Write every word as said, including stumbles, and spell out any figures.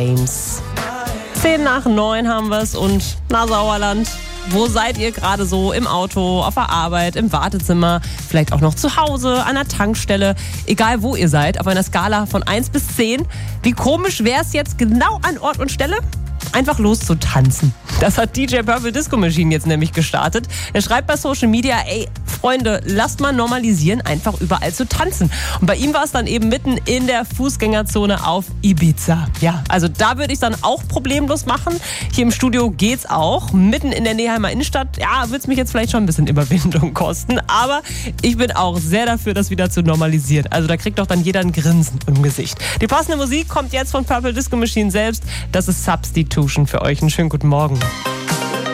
Games. Zehn nach neun haben wir es und na Sauerland. Wo seid ihr gerade so? Im Auto, auf der Arbeit, im Wartezimmer, vielleicht auch noch zu Hause, an der Tankstelle. Egal wo ihr seid, auf einer Skala von eins bis zehn. Wie komisch wäre es jetzt genau an Ort und Stelle? Einfach loszutanzen. Das hat D J Purple Disco Machine jetzt nämlich gestartet. Er schreibt bei Social Media, ey, Freunde, lasst mal normalisieren, einfach überall zu tanzen. Und bei ihm war es dann eben mitten in der Fußgängerzone auf Ibiza. Ja, also da würde ich es dann auch problemlos machen. Hier im Studio geht's auch. Mitten in der Neeheimer Innenstadt, ja, wird es mich jetzt vielleicht schon ein bisschen Überwindung kosten. Aber ich bin auch sehr dafür, das wieder zu normalisieren. Also da kriegt doch dann jeder ein Grinsen im Gesicht. Die passende Musik kommt jetzt von Purple Disco Machine selbst. Das ist Substitution für euch. Einen schönen guten Morgen.